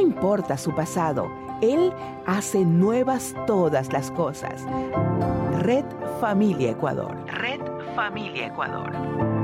importa su pasado, Él hace nuevas todas las cosas. Red Familia Ecuador. Red Familia Ecuador.